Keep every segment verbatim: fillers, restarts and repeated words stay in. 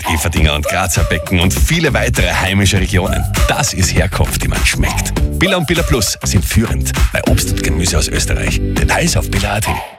Eferdinger und Grazer Becken und viele weitere heimische Regionen. Das ist Herkunft, die man schmeckt. Billa und Billa Plus sind führend bei Obst und Gemüse aus Österreich. Details auf billa punkt a t.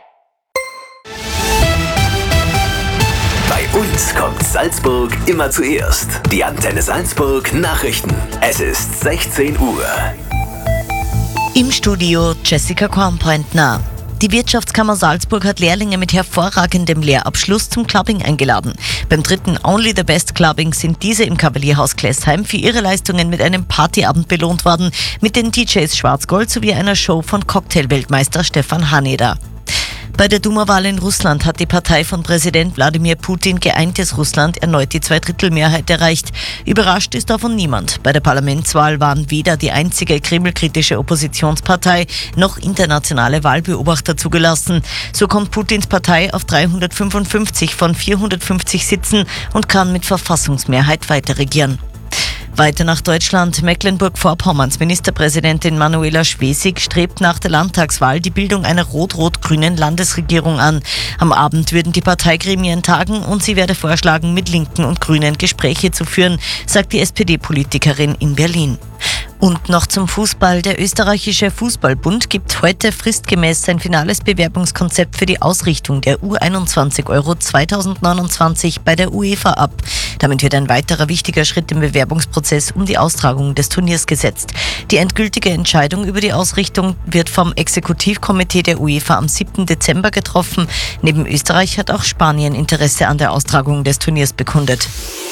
Bei uns kommt Salzburg immer zuerst. Die Antenne Salzburg Nachrichten. Es ist sechzehn Uhr. Im Studio Jessica Kornpointner. Die Wirtschaftskammer Salzburg hat Lehrlinge mit hervorragendem Lehrabschluss zum Clubbing eingeladen. Beim dritten Only the Best Clubbing sind diese im Kavalierhaus Klessheim für ihre Leistungen mit einem Partyabend belohnt worden, mit den D Js Schwarzgold sowie einer Show von Cocktailweltmeister Stefan Haneder. Bei der Duma-Wahl in Russland hat die Partei von Präsident Wladimir Putin Geeintes Russland erneut die Zweidrittelmehrheit erreicht. Überrascht ist davon niemand. Bei der Parlamentswahl waren weder die einzige kremlkritische Oppositionspartei noch internationale Wahlbeobachter zugelassen. So kommt Putins Partei auf dreihundertfünfundfünfzig von vierhundertfünfzig Sitzen und kann mit Verfassungsmehrheit weiter regieren. Weiter nach Deutschland. Mecklenburg-Vorpommerns Ministerpräsidentin Manuela Schwesig strebt nach der Landtagswahl die Bildung einer rot-rot-grünen Landesregierung an. Am Abend würden die Parteigremien tagen und sie werde vorschlagen, mit Linken und Grünen Gespräche zu führen, sagt die S P D-Politikerin in Berlin. Und noch zum Fußball. Der österreichische Fußballbund gibt heute fristgemäß sein finales Bewerbungskonzept für die Ausrichtung der U einundzwanzig Euro zweitausendneunundzwanzig bei der UEFA ab. Damit wird ein weiterer wichtiger Schritt im Bewerbungsprozess um die Austragung des Turniers gesetzt. Die endgültige Entscheidung über die Ausrichtung wird vom Exekutivkomitee der UEFA am siebten Dezember getroffen. Neben Österreich hat auch Spanien Interesse an der Austragung des Turniers bekundet.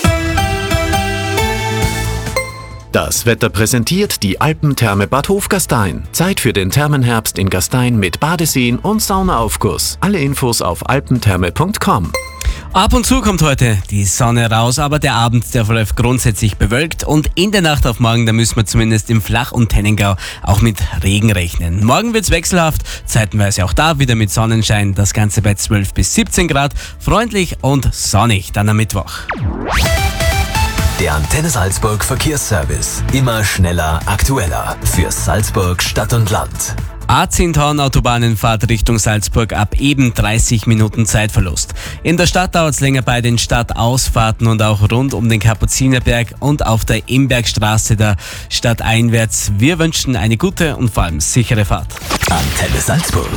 Das Wetter präsentiert die Alpentherme Bad Hofgastein. Zeit für den Thermenherbst in Gastein mit Badeseen und Saunaaufguss. Alle Infos auf alpentherme punkt com. Ab und zu kommt heute die Sonne raus, aber der Abend, der verläuft grundsätzlich bewölkt und in der Nacht auf morgen, da müssen wir zumindest im Flach- und Tennengau auch mit Regen rechnen. Morgen wird's wechselhaft, zeitenweise auch da wieder mit Sonnenschein, das Ganze bei zwölf bis siebzehn Grad, freundlich und sonnig dann am Mittwoch. Der Antenne Salzburg Verkehrsservice. Immer schneller, aktueller. Für Salzburg Stadt und Land. A zehn Autobahnenfahrt Richtung Salzburg ab eben dreißig Minuten Zeitverlust. In der Stadt dauert es länger bei den Stadtausfahrten und auch rund um den Kapuzinerberg und auf der Imbergstraße der Stadt einwärts. Wir wünschen eine gute und vor allem sichere Fahrt. Antenne Salzburg.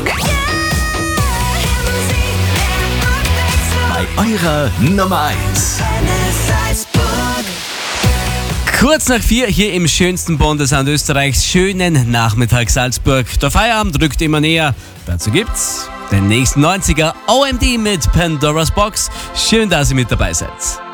Bei eurer Nummer eins. Kurz nach vier hier im schönsten Bundesland Österreichs. Schönen Nachmittag Salzburg. Der Feierabend rückt immer näher. Dazu gibt's den nächsten neunziger O M D mit Pandora's Box. Schön, dass ihr mit dabei seid.